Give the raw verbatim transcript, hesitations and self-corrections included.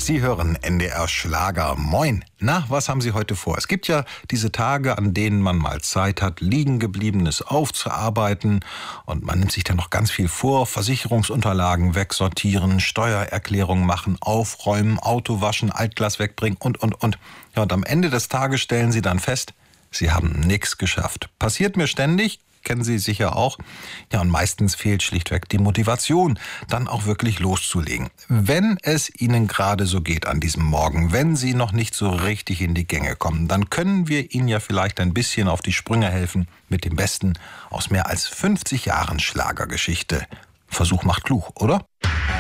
Sie hören N D R Schlager. Moin. Na, was haben Sie heute vor? Es gibt ja diese Tage, an denen man mal Zeit hat, Liegengebliebenes aufzuarbeiten. Und man nimmt sich dann noch ganz viel vor. Versicherungsunterlagen wegsortieren, Steuererklärung machen, aufräumen, Auto waschen, Altglas wegbringen und, und, und. Ja, und am Ende des Tages stellen Sie dann fest, Sie haben nichts geschafft. Passiert mir ständig. Kennen Sie sicher auch. Ja, und meistens fehlt schlichtweg die Motivation, dann auch wirklich loszulegen. Wenn es Ihnen gerade so geht an diesem Morgen, wenn Sie noch nicht so richtig in die Gänge kommen, dann können wir Ihnen ja vielleicht ein bisschen auf die Sprünge helfen mit dem Besten aus mehr als fünfzig Jahren Schlagergeschichte. Versuch macht klug, oder?